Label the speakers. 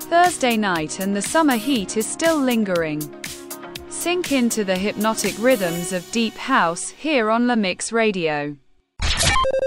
Speaker 1: Thursday night and the summer heat is still lingering. Sink into the hypnotic rhythms of deep house here on La Mix Radio.